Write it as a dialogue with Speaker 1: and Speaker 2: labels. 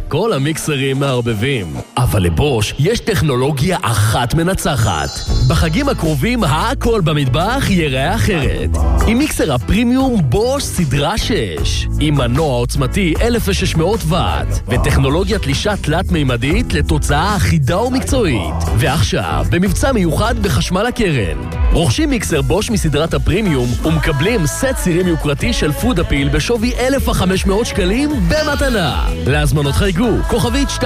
Speaker 1: כל המיקסרים מערבבים. אבל לבוש יש טכנולוגיה אחת מנצחת. בחגים הקרובים הכל במטבח ייראה אחרת. עם מיקסר הפרימיום בוש סדרה 6. עם מנוע עוצמתי 1600 ואט. וטכנולוגיה תלישה תלת-מימדית לתוצאה אחידה ומקצועית. ועכשיו, במבצע מיוחד בחשמל הקרן. רוכשים מיקסר בוש מסדרת הפרימיום ומקבלים סט סירים יוקרתי של פוד אפיל בשווי 1,500 שקלים במתנה. להזמנות חייגו, כוכבית